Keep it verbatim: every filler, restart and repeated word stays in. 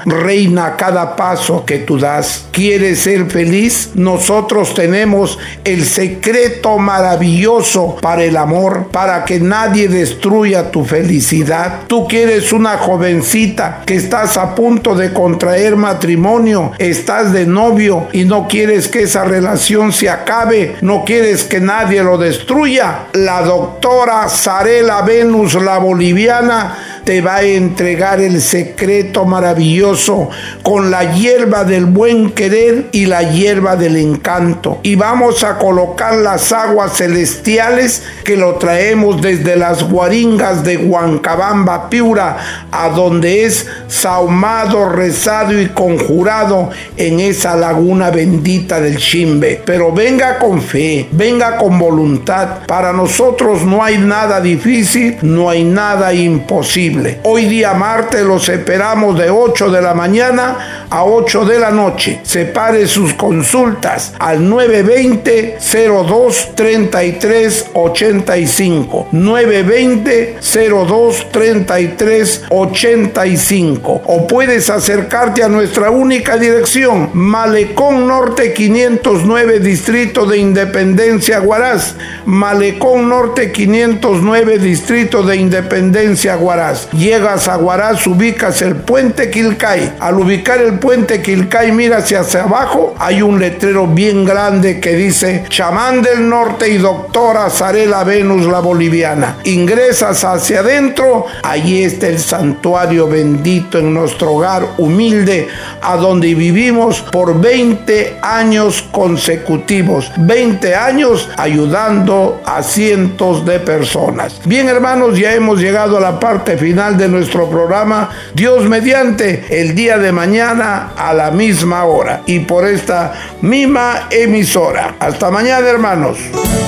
reina cada paso que tú das. ¿Quieres ser feliz? Nosotros tenemos el secreto maravilloso para el amor, para que nadie destruya tu felicidad. Tú quieres una jovencita que estás a punto de contraer matrimonio, estás de novio y no quieres que esa relación se acabe, no quieres que nadie lo destruya. La doctora Zarela Venus, la boliviana, te va a entregar el secreto maravilloso con la hierba del buen querer y la hierba del encanto. Y vamos a colocar las aguas celestiales que lo traemos desde las guaringas de Huancabamba, Piura, a donde es sahumado, rezado y conjurado en esa laguna bendita del Chimbe. Pero venga con fe, venga con voluntad. Para nosotros no hay nada difícil, no hay nada imposible. Hoy día martes los esperamos de ocho de la mañana a ocho de la noche. Separe sus consultas al nueve veinte, cero dos, treinta y tres, ochenta y cinco. nueve veinte, cero dos, treinta y tres, ochenta y cinco. O puedes acercarte a nuestra única dirección, Malecón Norte quinientos nueve, Distrito de Independencia, Huaraz. Malecón Norte quinientos nueve, Distrito de Independencia, Huaraz. Llegas a Huaraz, ubicas el puente Quilcay. Al ubicar el puente Quilcay, mira hacia, hacia abajo, hay un letrero bien grande que dice Chamán del Norte y doctora Zarela Venus, la boliviana. Ingresas hacia adentro, allí está el santuario bendito en nuestro hogar humilde, a donde vivimos por veinte años consecutivos. veinte años ayudando a cientos de personas. Bien, hermanos, ya hemos llegado a la parte final de nuestro programa. Dios mediante, el día de mañana a la misma hora y por esta misma emisora. Hasta mañana, hermanos.